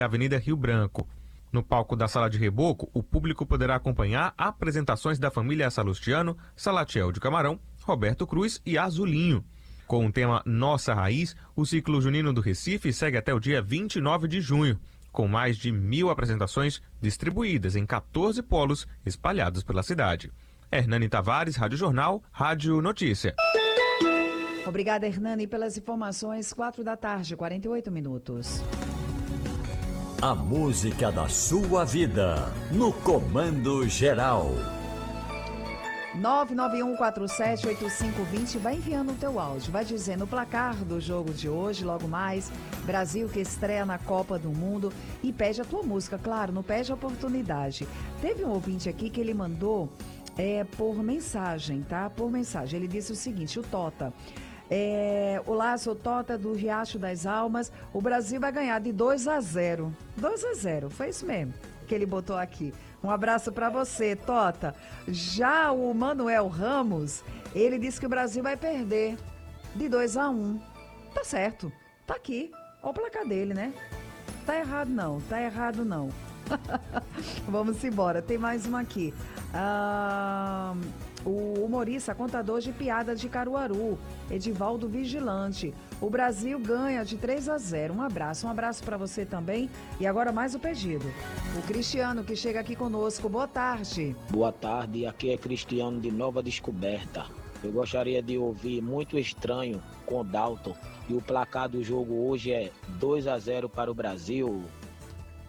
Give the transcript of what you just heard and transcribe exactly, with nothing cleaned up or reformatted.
Avenida Rio Branco. No palco da Sala de Reboco, o público poderá acompanhar apresentações da família Salustiano, Salatiel de Camarão, Roberto Cruz e Azulinho. Com o tema Nossa Raiz, o ciclo junino do Recife segue até o dia vinte e nove de junho, com mais de mil apresentações distribuídas em quatorze polos espalhados pela cidade. Hernani Tavares, Rádio Jornal, Rádio Notícia. Obrigada, Hernani, pelas informações. Quatro da tarde, quarenta e oito minutos. A música da sua vida, no Comando Geral. nove nove um quatro sete oito cinco dois zero, vai enviando o teu áudio, vai dizendo o placar do jogo de hoje, logo mais, Brasil que estreia na Copa do Mundo, e pede a tua música, claro, não pede a oportunidade. Teve um ouvinte aqui que ele mandou é, por mensagem, tá? Por mensagem, ele disse o seguinte, o Tota, é, olá, sou Tota do Riacho das Almas, o Brasil vai ganhar de dois a zero, dois a zero, foi isso mesmo que ele botou aqui. Um abraço para você, Tota. Já o Manuel Ramos, ele disse que o Brasil vai perder de dois a um. Tá certo, tá aqui. Olha o placar dele, né? Tá errado não, tá errado não. Vamos embora, tem mais uma aqui. Ah, o humorista, contador de piadas de Caruaru, Edivaldo Vigilante. O Brasil ganha de três a zero. Um abraço, um abraço para você também. E agora mais o pedido. O Cristiano, que chega aqui conosco. Boa tarde. Boa tarde, aqui é Cristiano de Nova Descoberta. Eu gostaria de ouvir Muito Estranho com Dalton. E o placar do jogo hoje é dois a zero para o Brasil.